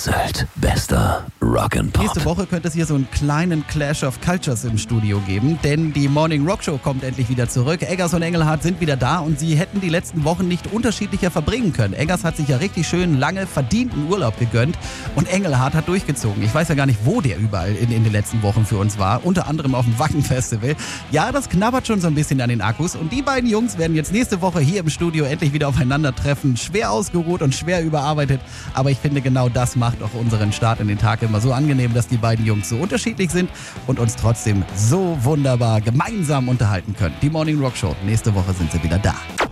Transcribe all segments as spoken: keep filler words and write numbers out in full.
Sylt. Bester Rock'n'Pop. Nächste Woche könnte es hier so einen kleinen Clash of Cultures im Studio geben, denn die Morning Rock Show kommt endlich wieder zurück. Eggers und Engelhardt sind wieder da und sie hätten die letzten Wochen nicht unterschiedlicher verbringen können. Eggers hat sich ja richtig schön lange verdienten Urlaub gegönnt und Engelhardt hat durchgezogen. Ich weiß ja gar nicht, wo der überall in, in den letzten Wochen für uns war. Unter anderem auf dem Wacken Festival. Ja, das knabbert schon so ein bisschen an den Akkus und die beiden Jungs werden jetzt nächste Woche hier im Studio endlich wieder aufeinandertreffen. Schwer ausgeruht und schwer überarbeitet, aber ich finde, genau das macht auch unseren Start in den Tag immer so angenehm, dass die beiden Jungs so unterschiedlich sind und uns trotzdem so wunderbar gemeinsam unterhalten können. Die Morning Rock Show, nächste Woche sind sie wieder da.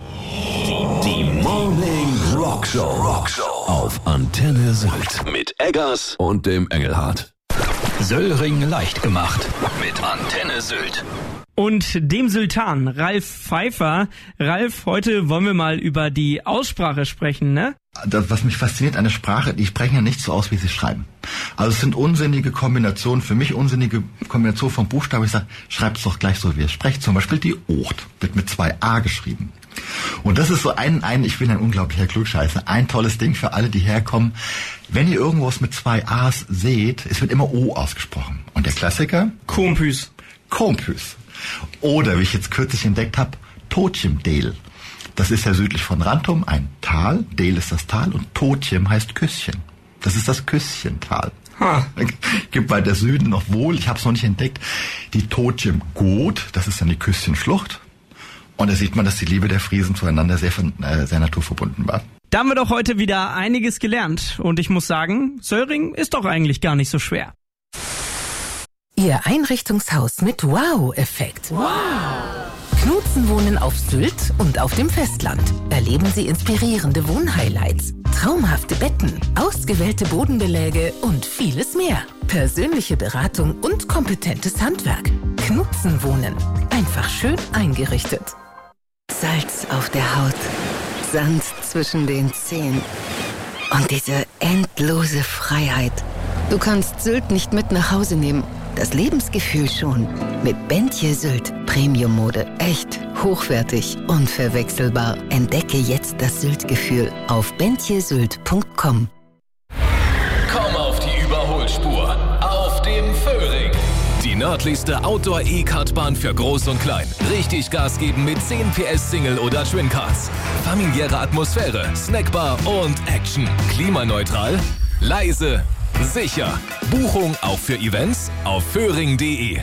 Die Morning Rock Show. Rock Show auf Antenne Sylt mit Eggers und dem Engelhardt. Söllring leicht gemacht mit Antenne Sylt. Und dem Sultan, Ralf Pfeiffer. Ralf, heute wollen wir mal über die Aussprache sprechen, ne? Das, was mich fasziniert an der Sprache, die sprechen ja nicht so aus, wie sie schreiben. Also es sind unsinnige Kombinationen, für mich unsinnige Kombinationen von Buchstaben. Ich sage, schreibt es doch gleich so, wie ihr sprecht. Zum Beispiel die Ocht wird mit zwei A geschrieben. Und das ist so ein, ein, ich bin ein unglaublicher Klugscheißer, ein tolles Ding für alle, die herkommen. Wenn ihr irgendwas mit zwei A's seht, es wird immer O ausgesprochen. Und der Klassiker? Kompüs. Kompüs. Oder, wie ich jetzt kürzlich entdeckt habe, Totjemdel. Das ist ja südlich von Rantum ein Tal, Del ist das Tal und Totjem heißt Küsschen. Das ist das Küsschental. Ha. Gibt weiter Süden noch wohl, ich habe es noch nicht entdeckt, die Totjem Gut, das ist dann die Küsschenschlucht. Und da sieht man, dass die Liebe der Friesen zueinander sehr, äh, sehr naturverbunden war. Da haben wir doch heute wieder einiges gelernt. Und ich muss sagen, Söllring ist doch eigentlich gar nicht so schwer. Ihr Einrichtungshaus mit Wow-Effekt. Wow! Knutzen wohnen auf Sylt und auf dem Festland. Erleben Sie inspirierende Wohnhighlights, traumhafte Betten, ausgewählte Bodenbeläge und vieles mehr. Persönliche Beratung und kompetentes Handwerk. Knutzen wohnen. Einfach schön eingerichtet. Salz auf der Haut, Sand zwischen den Zehen und diese endlose Freiheit. Du kannst Sylt nicht mit nach Hause nehmen. Das Lebensgefühl schon. Mit Bentje Sylt. Premium-Mode. Echt, hochwertig, unverwechselbar. Entdecke jetzt das Sylt-Gefühl auf bentje sylt punkt com. Komm auf die Überholspur auf dem Föhring. Die nördlichste Outdoor-E-Kartbahn für Groß und Klein. Richtig Gas geben mit zehn P S Single oder Twin-Cars. Familiäre Atmosphäre, Snackbar und Action. Klimaneutral, leise, sicher. Buchung auch für Events auf föhring punkt de.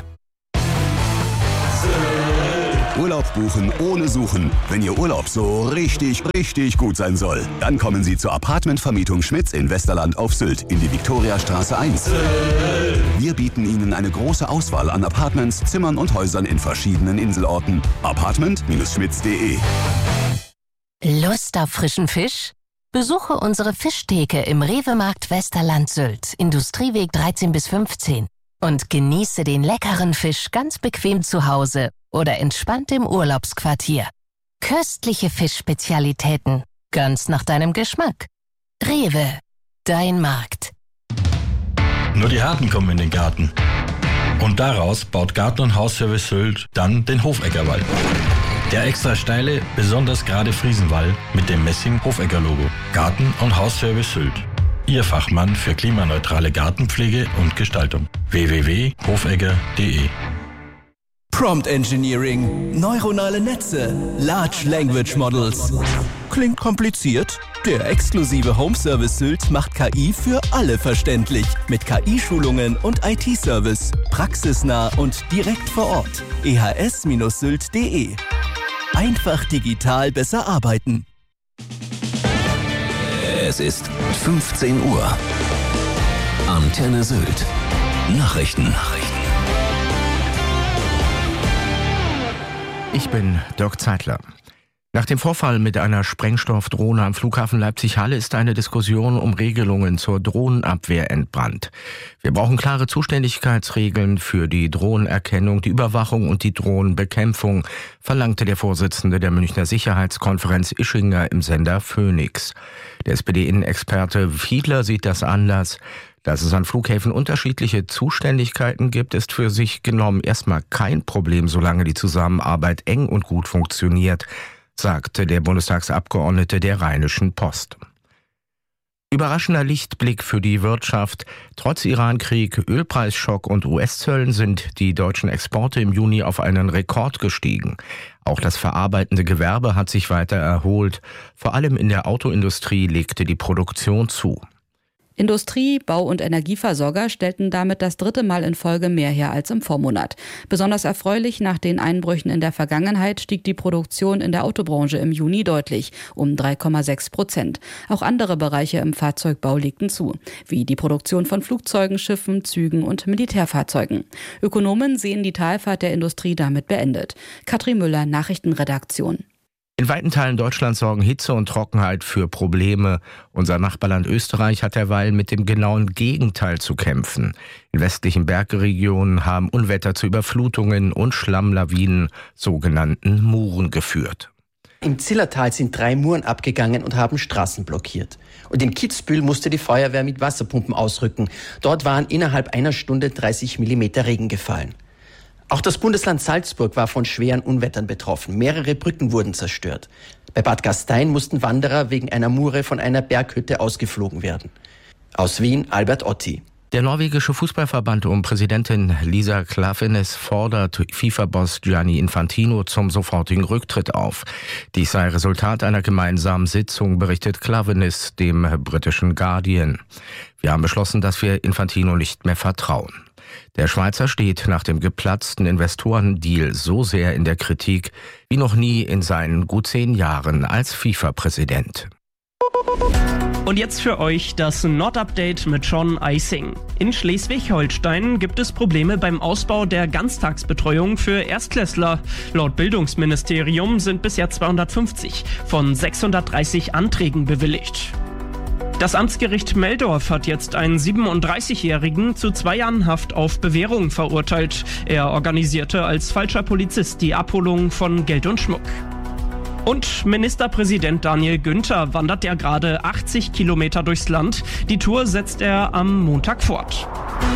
Urlaub buchen ohne Suchen. Wenn Ihr Urlaub so richtig, richtig gut sein soll, dann kommen Sie zur Apartmentvermietung Schmitz in Westerland auf Sylt in die Viktoriastraße eins. Wir bieten Ihnen eine große Auswahl an Apartments, Zimmern und Häusern in verschiedenen Inselorten. apartment schmitz punkt de. Lust auf frischen Fisch? Besuche unsere Fischtheke im Rewe-Markt Westerland Sylt, Industrieweg dreizehn bis fünfzehn. Und genieße den leckeren Fisch ganz bequem zu Hause oder entspannt im Urlaubsquartier. Köstliche Fischspezialitäten, ganz nach deinem Geschmack. Rewe, dein Markt. Nur die Harten kommen in den Garten. Und daraus baut Garten- und Hausservice Sylt dann den Hofeggerwall. Der extra steile, besonders gerade Friesenwall mit dem Messing-Hofegger-Logo. Garten- und Hausservice Sylt. Ihr Fachmann für klimaneutrale Gartenpflege und Gestaltung. w w w punkt hofegger punkt de. Prompt Engineering, neuronale Netze, Large Language Models. Klingt kompliziert? Der exklusive Home Service Sylt macht K I für alle verständlich. Mit K I-Schulungen und I T-Service. Praxisnah und direkt vor Ort. e h s sylt punkt de. Einfach digital besser arbeiten. Es ist fünfzehn Uhr. Antenne Sylt. Nachrichten. Nachrichten. Ich bin Dirk Zeitler. Nach dem Vorfall mit einer Sprengstoffdrohne am Flughafen Leipzig-Halle ist eine Diskussion um Regelungen zur Drohnenabwehr entbrannt. Wir brauchen klare Zuständigkeitsregeln für die Drohnenerkennung, die Überwachung und die Drohnenbekämpfung, verlangte der Vorsitzende der Münchner Sicherheitskonferenz Ischinger im Sender Phoenix. Der S P D-Innenexperte Fiedler sieht das anders. Dass es an Flughäfen unterschiedliche Zuständigkeiten gibt, ist für sich genommen erstmal kein Problem, solange die Zusammenarbeit eng und gut funktioniert, sagte der Bundestagsabgeordnete der Rheinischen Post. Überraschender Lichtblick für die Wirtschaft. Trotz Irankrieg, Ölpreisschock und U S-Zöllen sind die deutschen Exporte im Juni auf einen Rekord gestiegen. Auch das verarbeitende Gewerbe hat sich weiter erholt. Vor allem in der Autoindustrie legte die Produktion zu. Industrie, Bau- und Energieversorger stellten damit das dritte Mal in Folge mehr her als im Vormonat. Besonders erfreulich, nach den Einbrüchen in der Vergangenheit stieg die Produktion in der Autobranche im Juni deutlich, um drei Komma sechs Prozent. Auch andere Bereiche im Fahrzeugbau legten zu, wie die Produktion von Flugzeugen, Schiffen, Zügen und Militärfahrzeugen. Ökonomen sehen die Talfahrt der Industrie damit beendet. Katrin Müller, Nachrichtenredaktion. In weiten Teilen Deutschlands sorgen Hitze und Trockenheit für Probleme. Unser Nachbarland Österreich hat derweil mit dem genauen Gegenteil zu kämpfen. In westlichen Bergregionen haben Unwetter zu Überflutungen und Schlammlawinen, sogenannten Muren, geführt. Im Zillertal sind drei Muren abgegangen und haben Straßen blockiert. Und in Kitzbühel musste die Feuerwehr mit Wasserpumpen ausrücken. Dort waren innerhalb einer Stunde dreißig Millimeter Regen gefallen. Auch das Bundesland Salzburg war von schweren Unwettern betroffen. Mehrere Brücken wurden zerstört. Bei Bad Gastein mussten Wanderer wegen einer Mure von einer Berghütte ausgeflogen werden. Aus Wien, Albert Otti. Der norwegische Fußballverband um Präsidentin Lisa Klaveness fordert FIFA-Boss Gianni Infantino zum sofortigen Rücktritt auf. Dies sei Resultat einer gemeinsamen Sitzung, berichtet Klaveness dem britischen Guardian. Wir haben beschlossen, dass wir Infantino nicht mehr vertrauen. Der Schweizer steht nach dem geplatzten Investorendeal so sehr in der Kritik wie noch nie in seinen gut zehn Jahren als FIFA-Präsident. Und jetzt für euch das Nord-Update mit John Eising. In Schleswig-Holstein gibt es Probleme beim Ausbau der Ganztagsbetreuung für Erstklässler. Laut Bildungsministerium sind bisher zweihundertfünfzig von sechshundertdreißig Anträgen bewilligt. Das Amtsgericht Meldorf hat jetzt einen siebenunddreißigjährigen zu zwei Jahren Haft auf Bewährung verurteilt. Er organisierte als falscher Polizist die Abholung von Geld und Schmuck. Und Ministerpräsident Daniel Günther wandert ja gerade achtzig Kilometer durchs Land. Die Tour setzt er am Montag fort.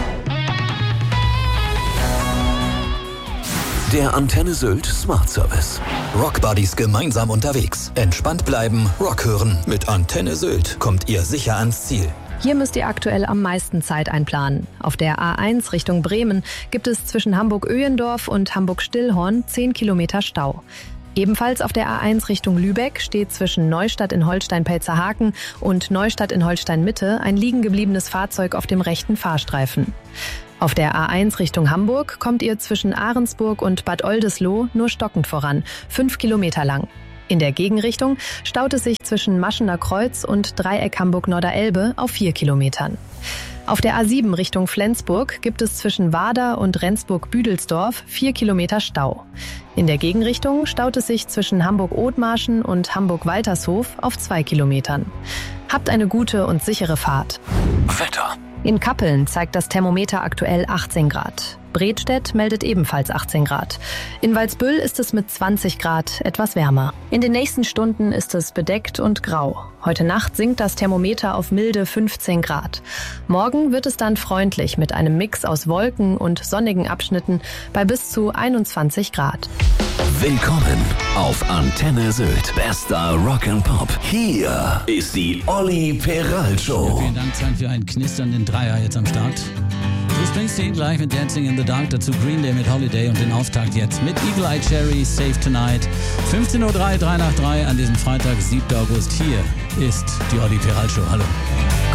Der Antenne Sylt Smart Service. Rockbuddies gemeinsam unterwegs. Entspannt bleiben, Rock hören. Mit Antenne Sylt kommt ihr sicher ans Ziel. Hier müsst ihr aktuell am meisten Zeit einplanen. Auf der A eins Richtung Bremen gibt es zwischen Hamburg-Öhendorf und Hamburg-Stillhorn zehn Kilometer Stau. Ebenfalls auf der A eins Richtung Lübeck steht zwischen Neustadt in Holstein-Pelzerhaken und Neustadt in Holstein-Mitte ein liegen gebliebenes Fahrzeug auf dem rechten Fahrstreifen. Auf der A eins Richtung Hamburg kommt ihr zwischen Ahrensburg und Bad Oldesloe nur stockend voran, fünf Kilometer lang. In der Gegenrichtung staut es sich zwischen Maschener Kreuz und Dreieck Hamburg-Norderelbe auf vier Kilometern. Auf der A sieben Richtung Flensburg gibt es zwischen Wader und Rendsburg-Büdelsdorf vier Kilometer Stau. In der Gegenrichtung staut es sich zwischen Hamburg-Othmarschen und Hamburg-Waltershof auf zwei Kilometern. Habt eine gute und sichere Fahrt. Wetter. In Kappeln zeigt das Thermometer aktuell achtzehn Grad. Bredstedt meldet ebenfalls achtzehn Grad. In Walsbüll ist es mit zwanzig Grad etwas wärmer. In den nächsten Stunden ist es bedeckt und grau. Heute Nacht sinkt das Thermometer auf milde fünfzehn Grad. Morgen wird es dann freundlich mit einem Mix aus Wolken und sonnigen Abschnitten bei bis zu einundzwanzig Grad. Willkommen auf Antenne Sylt. Bester Rock'n'Pop. Hier ist die Olli Peral Show. Ja, vielen Dank, Zeit für einen knisternden Dreier jetzt am Start. Bruce Springsteen gleich mit Dancing in the Dark, dazu Green Day mit Holiday und den Auftakt jetzt mit Eagle Eye Cherry, Save Tonight. fünfzehn Uhr drei, drei nach drei an diesem Freitag, siebten August. Hier ist die Olli Peral Show. Hallo.